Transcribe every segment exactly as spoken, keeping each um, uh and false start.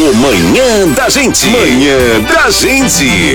no Manhã da Gente. Manhã da Gente.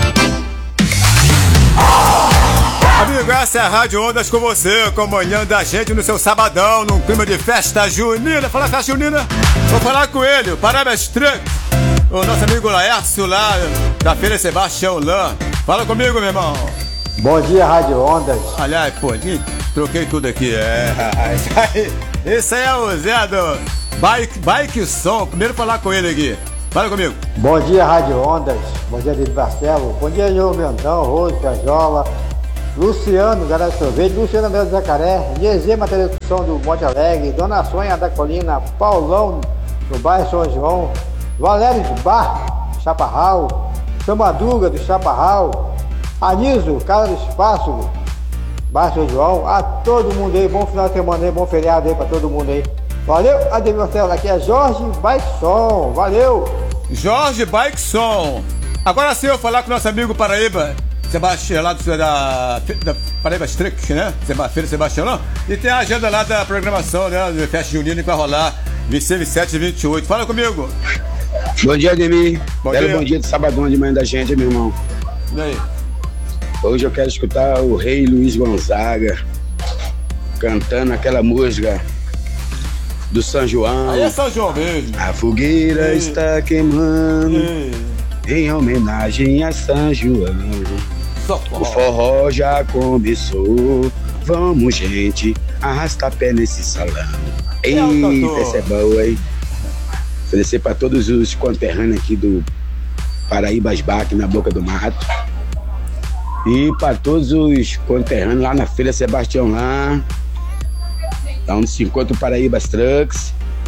Amigo, essa é a Rádio Ondas com você, com a Manhã da Gente no seu sabadão, num clima de festa junina. Falar festa junina, vou falar com ele, o Parabéns Truck, o nosso amigo Laércio lá da Feira Sebastião Lã. Fala comigo, meu irmão. Bom dia, Rádio Ondas. Aliás, pô, troquei tudo aqui. É, isso aí, esse aí é o Zé do Bike, Bike Som. Primeiro falar com ele aqui. Fala comigo. Bom dia, Rádio Ondas. Bom dia, David Marcelo. Bom dia, João Mendão, Rose, Cajola, Luciano, Garagem Sorvete, Luciano André do Jacaré, G Z Matéria de Som do Monte Alegre, Dona Sonha da Colina, Paulão do bairro São João, Valério de Bar, Chaparral, Chamadruga do Chaparral, Anísio, Cara do Espaço, bairro São João, a todo mundo aí, bom final de semana aí, bom feriado aí pra todo mundo aí. Valeu, Ademir Marcelo, aqui é Jorge Bike Som, valeu! Jorge Bike Som. Agora sim eu vou falar com o nosso amigo Paraíba Sebastião, lá do, da, da Paraíba Strick, né? Feira Sebastião, não? E tem a agenda lá da programação, né? Da festa junina que vai rolar vinte e seis, vinte e sete e vinte e oito. Fala comigo. Bom dia, Ademir. Bom Belo dia. Bom dia de sabadão de manhã da gente, meu irmão. E aí? Hoje eu quero escutar o Rei Luiz Gonzaga cantando aquela música do São João. Aí é São João mesmo. A fogueira Ei. está queimando Ei. em homenagem a São João. Só O forró já começou. Vamos, gente, arrasta pé nesse salão. É o Eita, cantor. essa é boa, hein? Oferecer para todos os conterrâneos aqui do Paraíbas Baque, na Boca do Mato. E para todos os conterrâneos lá na Feira Sebastião lá, lá onde se encontra o Paraíbas Trucks.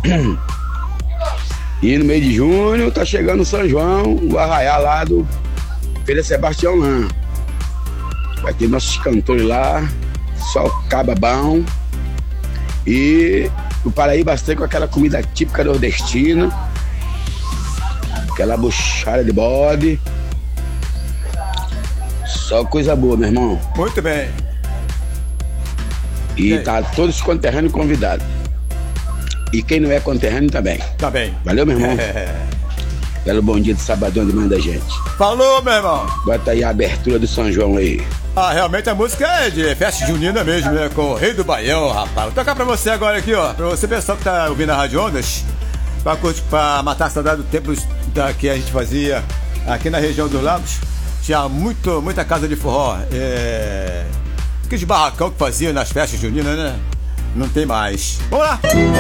E no mês de junho tá chegando o São João, o arraial lá do Feira Sebastião lá. Vai ter nossos cantores lá, só caba bom. E o Paraíbas Trucks com aquela comida típica nordestina, aquela buchada de bode. Só coisa boa, meu irmão. Muito bem. E E tá todos os conterrâneos convidados. E quem não é conterrâneo também. Tá bem. Valeu, meu irmão? É. Belo bom dia de sabadão de manhã da gente. Falou, meu irmão. Bota aí a abertura do São João aí. Ah, realmente a música é de festa junina mesmo, né? Com o Rei do Baião, rapaz. Vou tocar pra você agora aqui, ó. Pra você pessoal que tá ouvindo a Rádio Ondas, pra, curtir, pra matar a saudade do tempo da, que a gente fazia aqui na região dos Lagos. Tinha muito, muita casa de forró. É... Aqueles barracão que fazia nas festas juninas, né? Não tem mais. Vamos lá!